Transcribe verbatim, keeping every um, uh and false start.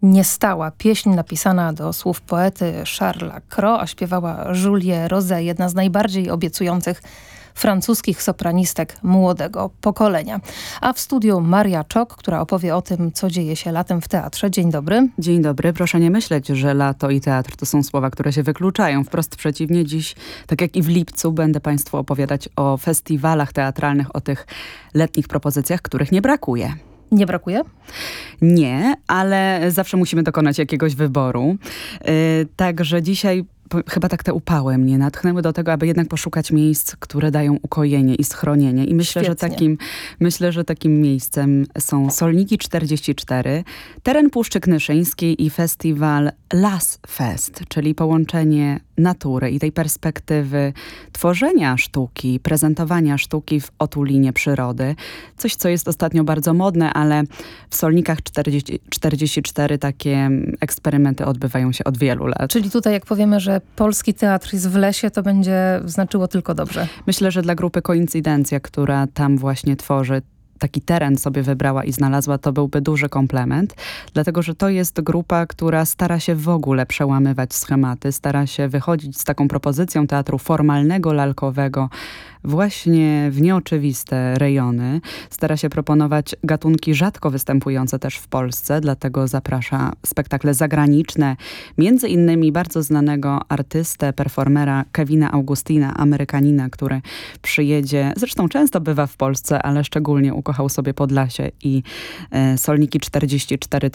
Nie stała. Pieśń napisana do słów poety Charlesa Cros, a śpiewała Julie Rosé, jedna z najbardziej obiecujących francuskich sopranistek młodego pokolenia. A w studiu Maria Czok, która opowie o tym, co dzieje się latem w teatrze. Dzień dobry. Dzień dobry. Proszę nie myśleć, że lato i teatr to są słowa, które się wykluczają. Wprost przeciwnie, dziś, tak jak i w lipcu, będę Państwu opowiadać o festiwalach teatralnych, o tych letnich propozycjach, których nie brakuje. Nie brakuje? Nie, ale zawsze musimy dokonać jakiegoś wyboru. Yy, także dzisiaj chyba tak te upały mnie natchnęły do tego, aby jednak poszukać miejsc, które dają ukojenie i schronienie. I myślę, że takim, myślę, że takim miejscem są Solniki czterdzieści cztery, teren Puszczy Knyszyńskiej i festiwal Las Fest, czyli połączenie natury i tej perspektywy tworzenia sztuki, prezentowania sztuki w otulinie przyrody. Coś, co jest ostatnio bardzo modne, ale w Solnikach czterdzieści cztery takie eksperymenty odbywają się od wielu lat. Czyli tutaj jak powiemy, że polski teatr jest w lesie, to będzie znaczyło tylko dobrze. Myślę, że dla grupy Koincydencja, która tam właśnie tworzy, taki teren sobie wybrała i znalazła, to byłby duży komplement, dlatego że to jest grupa, która stara się w ogóle przełamywać schematy, stara się wychodzić z taką propozycją teatru formalnego, lalkowego, właśnie w nieoczywiste rejony. Stara się proponować gatunki rzadko występujące też w Polsce, dlatego zaprasza spektakle zagraniczne, między innymi bardzo znanego artystę, performera Kevina Augustina, Amerykanina, który przyjedzie, zresztą często bywa w Polsce, ale szczególnie ukochał sobie Podlasie i e, Solniki czterdzieści cztery